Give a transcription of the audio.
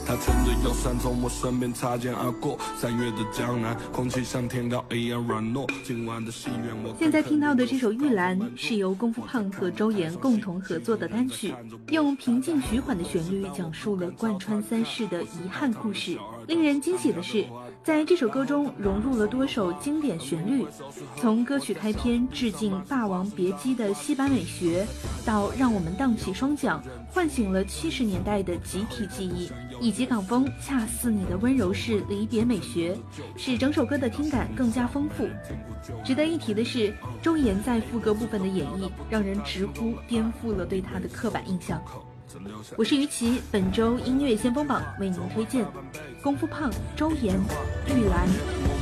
他撑着腰伞从我身边擦肩而过。3月的江南，空气像天高一样软糯。今晚的戏院我现在听到的这首《玉兰》是由功夫胖和周岩共同合作的单曲，用平静徐缓的旋律讲述了贯穿3世的遗憾故事。令人惊喜的是，在这首歌中融入了多首经典旋律，从歌曲开篇致敬《霸王别姬》的戏班美学，到让我们荡起双桨，唤醒了70年代的集体记忆，以及港风恰似你的温柔式离别美学，使整首歌的听感更加丰富。值得一提的是，周岩在副歌部分的演绎让人直呼颠覆了对他的刻板印象。我是于琦，本周音乐先锋榜为您推荐功夫胖周岩《玉兰》。